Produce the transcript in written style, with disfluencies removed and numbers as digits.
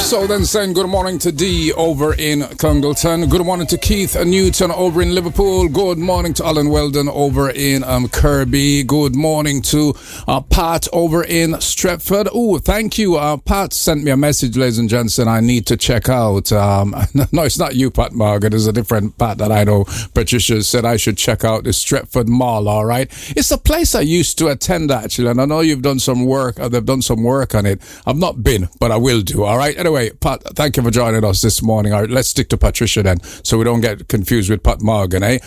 So then saying good morning to Dee over in Congleton. Good morning to Keith Newton over in Liverpool. Good morning to Alan Weldon over in Kirby. Good morning to Pat over in Stretford. Oh, thank you. Pat sent me a message, ladies and gents, and I need to check out. No, it's not you, Pat Margaret. It's a different Pat that I know. Patricia said I should check out the Stretford Mall, all right? It's a place I used to attend, actually, and I know you've done some work. They've done some work on it. I've not been, but I will do, all right? Anyway, Pat, thank you for joining us this morning. All right, let's stick to Patricia then, so we don't get confused with Pat Morgan, eh?